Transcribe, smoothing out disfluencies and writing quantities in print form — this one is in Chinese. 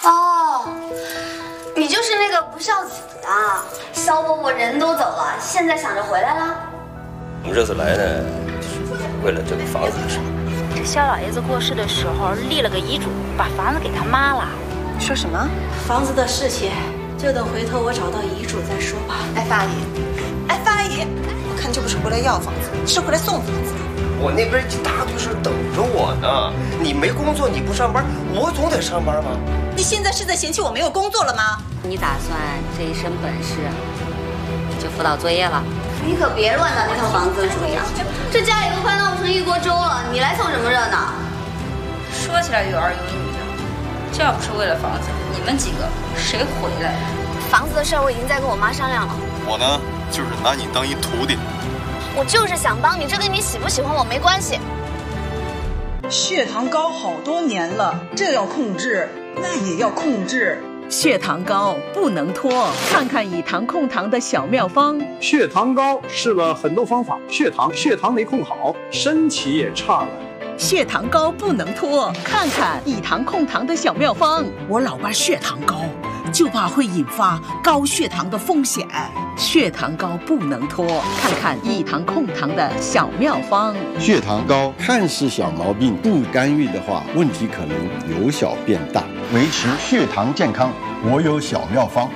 哦，你就是那个不孝子啊！肖伯伯人都走了，现在想着回来了。 我们这次来呢，就是为了这个房子的事。 肖老爷子过世的时候立了个遗嘱，把房子给他妈了。 说什么？ 房子的事情就等回头我找到遗嘱再说吧。 哎，范阿姨，哎，范阿姨，我看就不是回来要房子，是回来送房子的。 我那边一大堆事等着我呢，你没工作你不上班，我总得上班吧？ 你现在是在嫌弃我没有工作了吗？ 你打算这一身本事就辅导作业了？ 你可别乱打那套房子的主意啊！这家里都快闹成一锅粥了，你来凑什么热闹？ 说起来有儿有女的，这要不是为了房子，你们几个谁回来？ 房子的事儿我已经在跟我妈商量了。 我呢，就是拿你当一徒弟。 我就是想帮你，这跟你喜不喜欢我没关系。 血糖高好多年了，这要控制，那也要控制。 血糖高不能拖，看看以糖控糖的小妙方。 血糖高试了很多方法，血糖没控好，身体也差了。 血糖高不能拖，看看以糖控糖的小妙方。 我老伴血糖高，就怕会引发高血糖的风险。 血糖高不能拖，看看以糖控糖的小妙方。 血糖高看似小毛病，不干预的话，问题可能由小变大。维持血糖健康，我有小妙方。